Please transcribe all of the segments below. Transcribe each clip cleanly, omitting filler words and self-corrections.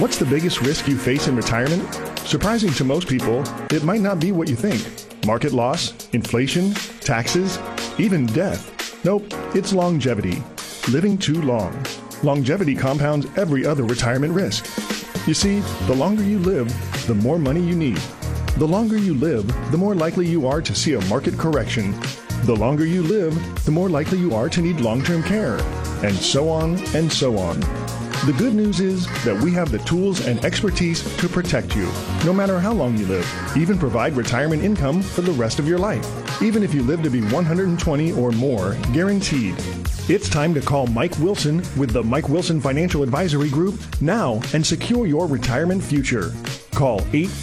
What's the biggest risk you face in retirement? Surprising to most people, it might not be what you think. Market loss, inflation, taxes, even death. Nope, it's longevity. Living too long. Longevity compounds every other retirement risk. You see, the longer you live, the more money you need. The longer you live, the more likely you are to see a market correction. The longer you live, the more likely you are to need long-term care. And so on and so on. The good news is that we have the tools and expertise to protect you, no matter how long you live, even provide retirement income for the rest of your life, even if you live to be 120 or more, guaranteed. It's time to call Mike Wilson with the Mike Wilson Financial Advisory Group now and secure your retirement future. Call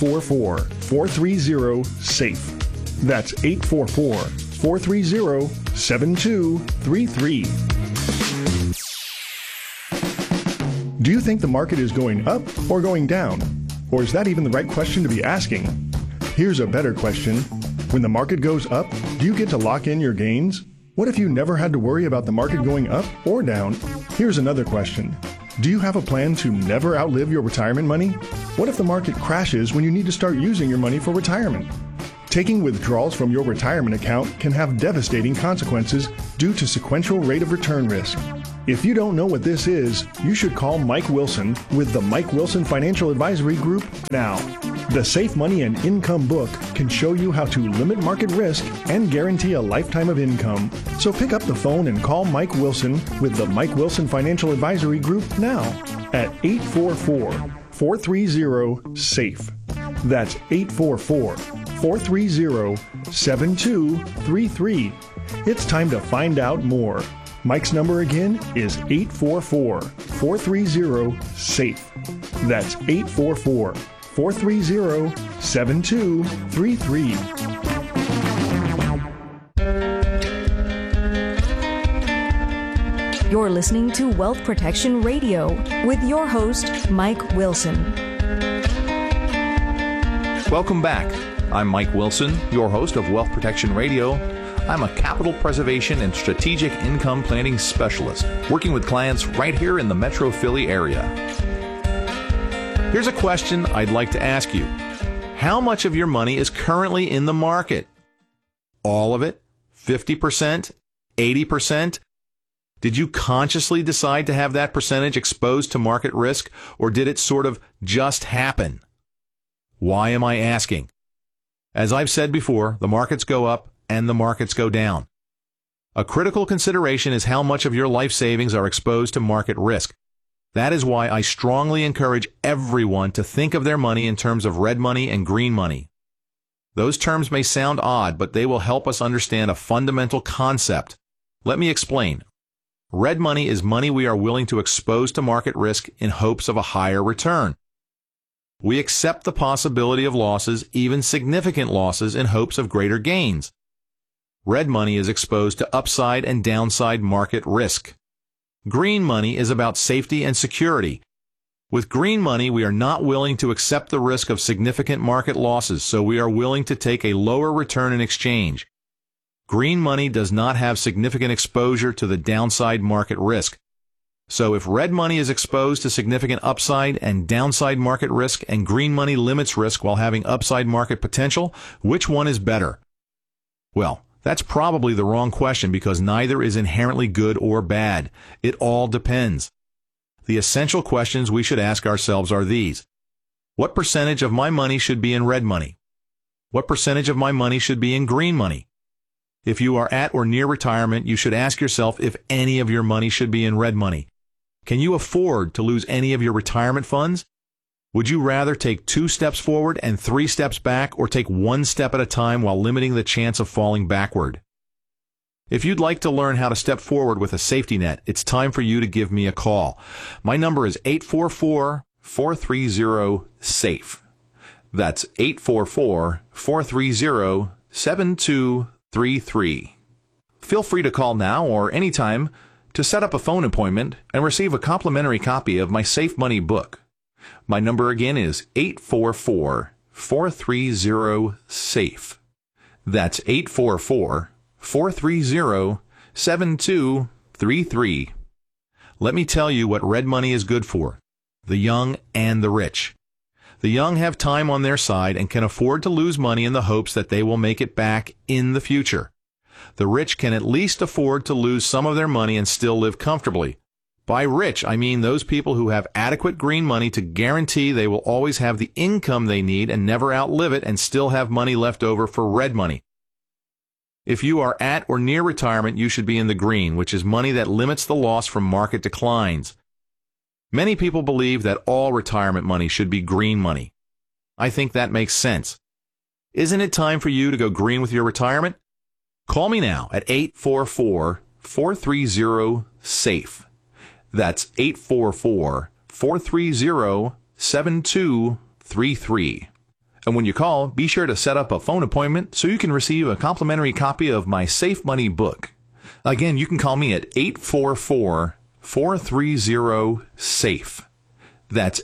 844-430-SAFE. That's 844-430-7233. Do you think the market is going up or going down? Or is that even the right question to be asking? Here's a better question. When the market goes up, do you get to lock in your gains? What if you never had to worry about the market going up or down? Here's another question. Do you have a plan to never outlive your retirement money? What if the market crashes when you need to start using your money for retirement? Taking withdrawals from your retirement account can have devastating consequences due to sequential rate of return risk. If you don't know what this is, you should call Mike Wilson with the Mike Wilson Financial Advisory Group now. The Safe Money and Income book can show you how to limit market risk and guarantee a lifetime of income. So pick up the phone and call Mike Wilson with the Mike Wilson Financial Advisory Group now at 844-430-SAFE. That's 844-430-7233. It's time to find out more. Mike's number again is 844-430-SAFE. That's 844-430-7233. You're listening to Wealth Protection Radio with your host, Mike Wilson. Welcome back. I'm Mike Wilson, your host of Wealth Protection Radio. I'm a capital preservation and strategic income planning specialist, working with clients right here in the Metro Philly area. Here's a question I'd like to ask you. How much of your money is currently in the market? All of it? 50%? 80%? Did you consciously decide to have that percentage exposed to market risk, or did it sort of just happen? Why am I asking? As I've said before, the markets go up and the markets go down. A critical consideration is how much of your life savings are exposed to market risk. That is why I strongly encourage everyone to think of their money in terms of red money and green money. Those terms may sound odd, but they will help us understand a fundamental concept. Let me explain. Red money is money we are willing to expose to market risk in hopes of a higher return. We accept the possibility of losses, even significant losses, in hopes of greater gains. Red money is exposed to upside and downside market risk. Green money is about safety and security. With green money, we are not willing to accept the risk of significant market losses, so we are willing to take a lower return in exchange. Green money does not have significant exposure to the downside market risk. So if red money is exposed to significant upside and downside market risk and green money limits risk while having upside market potential, which one is better? Well, that's probably the wrong question because neither is inherently good or bad. It all depends. The essential questions we should ask ourselves are these. What percentage of my money should be in red money? What percentage of my money should be in green money? If you are at or near retirement, you should ask yourself if any of your money should be in red money. Can you afford to lose any of your retirement funds? Would you rather take 2 steps forward and 3 steps back, or take 1 step at a time while limiting the chance of falling backward? If you'd like to learn how to step forward with a safety net, it's time for you to give me a call. My number is 844-430-SAFE. That's 844-430-7233. Feel free to call now or anytime to set up a phone appointment and receive a complimentary copy of my Safe Money book. My number again is 844-430-SAFE. That's 844-430-7233. Let me tell you what red money is good for. the young and the rich. The young have time on their side and can afford to lose money in the hopes that they will make it back in the future. The rich can at least afford to lose some of their money and still live comfortably. By rich, I mean those people who have adequate green money to guarantee they will always have the income they need and never outlive it and still have money left over for red money. If you are at or near retirement, you should be in the green, which is money that limits the loss from market declines. Many people believe that all retirement money should be green money. I think that makes sense. Isn't it time for you to go green with your retirement? Call me now at 844-430-SAFE. That's 844-430-7233. And when you call, be sure to set up a phone appointment so you can receive a complimentary copy of my Safe Money book. Again, you can call me at 844-430-SAFE. That's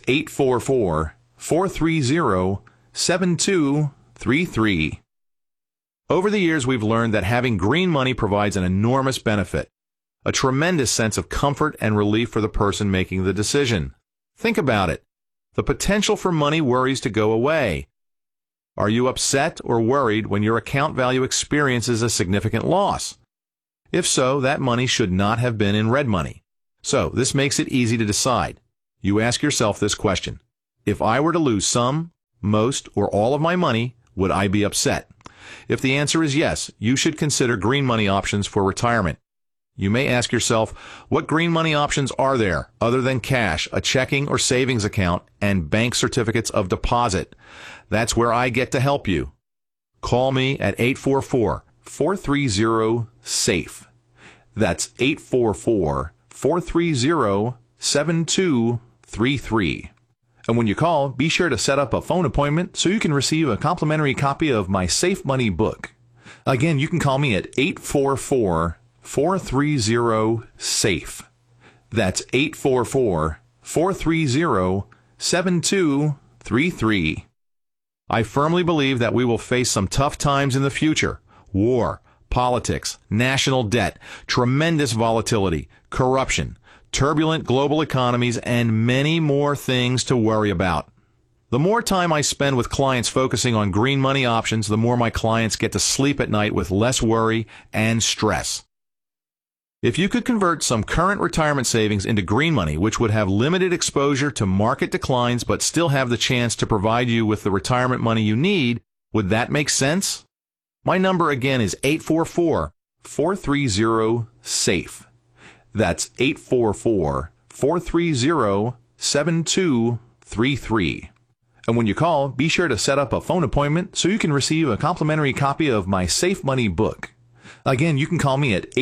844-430-7233. Over the years, we've learned that having green money provides an enormous benefit, a tremendous sense of comfort and relief for the person making the decision. Think about it. The potential for money worries to go away. Are you upset or worried when your account value experiences a significant loss? If so, that money should not have been in red money. So, this makes it easy to decide. You ask yourself this question: if I were to lose some, most, or all of my money, would I be upset? If the answer is yes, you should consider green money options for retirement. You may ask yourself, what green money options are there other than cash, a checking or savings account, and bank certificates of deposit? That's where I get to help you. Call me at 844-430-SAFE. That's 844-430-7233. And when you call, be sure to set up a phone appointment so you can receive a complimentary copy of my Safe Money book. Again, you can call me at 844-430-SAFE. That's 844-430-7233. I firmly believe that we will face some tough times in the future. War, politics, national debt, tremendous volatility, corruption, turbulent global economies, and many more things to worry about. The more time I spend with clients focusing on green money options, the more my clients get to sleep at night with less worry and stress. If you could convert some current retirement savings into green money, which would have limited exposure to market declines but still have the chance to provide you with the retirement money you need, would that make sense? My number again is 844-430-SAFE. That's 844-430-7233. And when you call, be sure to set up a phone appointment so you can receive a complimentary copy of my Safe Money book. Again, you can call me at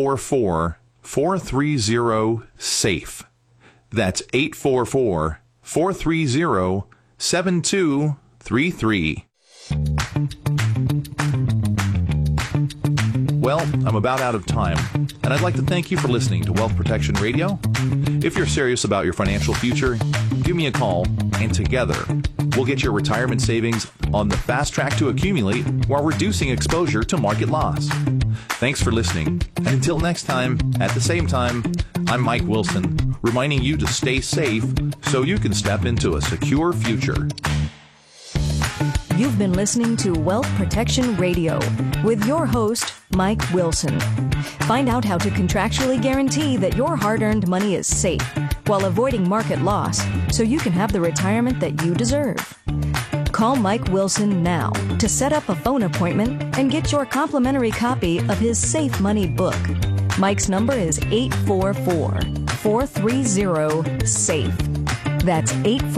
844-430-SAFE. That's 844-430-7233. Well, I'm about out of time, and I'd like to thank you for listening to Wealth Protection Radio. If you're serious about your financial future, give me a call, and together, we'll get your retirement savings on the fast track to accumulate while reducing exposure to market loss. Thanks for listening, and until next time, at the same time, I'm Mike Wilson, reminding you to stay safe so you can step into a secure future. You've been listening to Wealth Protection Radio with your host, Mike Wilson. Find out how to contractually guarantee that your hard-earned money is safe while avoiding market loss so you can have the retirement that you deserve. Call Mike Wilson now to set up a phone appointment and get your complimentary copy of his Safe Money book. Mike's number is 844-430-SAFE. That's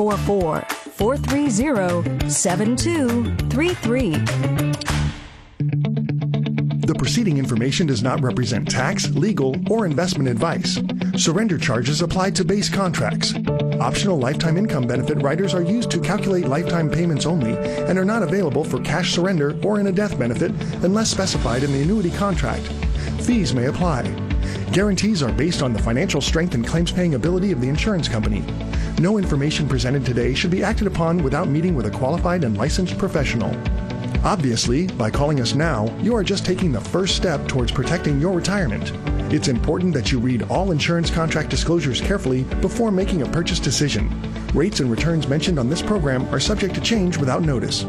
844-430-7233. The preceding information does not represent tax, legal, or investment advice. Surrender charges applied to base contracts. Optional lifetime income benefit riders are used to calculate lifetime payments only and are not available for cash surrender or in a death benefit unless specified in the annuity contract. Fees may apply. Guarantees are based on the financial strength and claims-paying ability of the insurance company. No information presented today should be acted upon without meeting with a qualified and licensed professional. Obviously, by calling us now, you are just taking the first step towards protecting your retirement. It's important that you read all insurance contract disclosures carefully before making a purchase decision. Rates and returns mentioned on this program are subject to change without notice.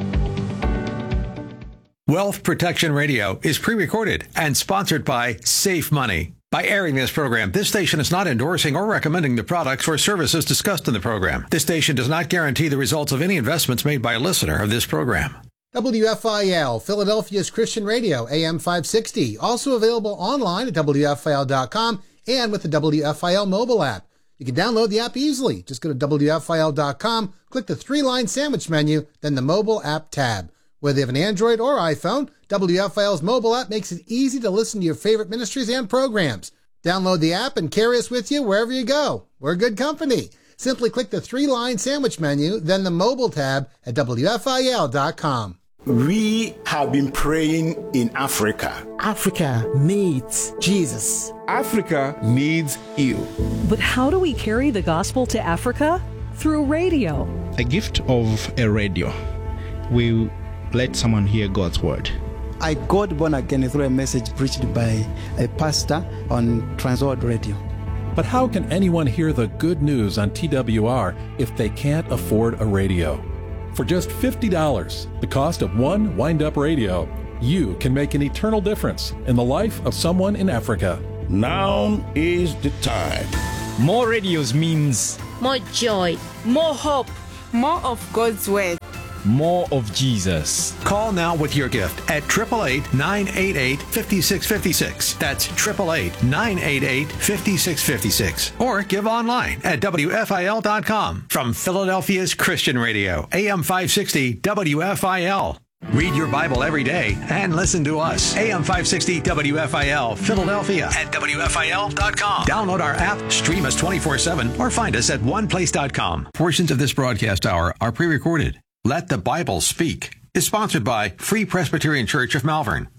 Wealth Protection Radio is pre-recorded and sponsored by Safe Money. By airing this program, this station is not endorsing or recommending the products or services discussed in the program. This station does not guarantee the results of any investments made by a listener of this program. WFIL, Philadelphia's Christian Radio, AM 560. Also available online at WFIL.com and with the WFIL mobile app. You can download the app easily. Just go to WFIL.com, click the three-line sandwich menu, then the mobile app tab. Whether you have an Android or iPhone, WFIL's mobile app makes it easy to listen to your favorite ministries and programs. Download the app and carry us with you wherever you go. We're good company. Simply click the three-line sandwich menu, then the mobile tab at WFIL.com. We have been praying in Africa. Africa needs Jesus. Africa needs you. But how do we carry the gospel to Africa? Through radio. A gift of a radio. We let someone hear God's word. I got born again through a message preached by a pastor on Transworld Radio. But how can anyone hear the good news on TWR if they can't afford a radio? For just $50, the cost of one wind-up radio, you can make an eternal difference in the life of someone in Africa. Now is the time. More radios means more joy, more hope, more of God's word, more of Jesus. Call now with your gift at 888-988-5656. That's 888-988-5656. Or give online at WFIL.com. From Philadelphia's Christian Radio, AM 560 WFIL. Read your Bible every day and listen to us. AM 560 WFIL, Philadelphia at WFIL.com. Download our app, stream us 24/7, or find us at oneplace.com. Portions of this broadcast hour are pre-recorded. Let the Bible Speak is sponsored by Free Presbyterian Church of Malvern.